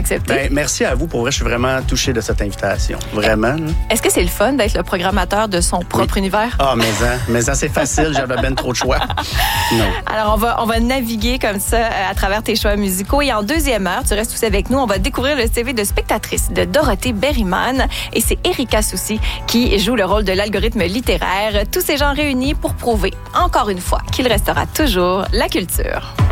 accepté. Ben, merci à vous. Pour vrai, je suis vraiment touché de cette invitation. Vraiment. Là. Est-ce que c'est le fun d'être le programmateur de son propre univers? Ah, mais ça, c'est facile. J'avais ben trop de choix. Non. Alors, on va naviguer comme ça à travers tes choix musicaux. Et en deuxième heure, tu restes aussi avec nous. On va découvrir le CV de spectatrice de Dorothée Berryman. Et c'est Erika Soucy qui joue le rôle de l'algorithme littéraire. Tous ces gens réunis pour prouver, encore une fois, qu'il restera toujours la culture.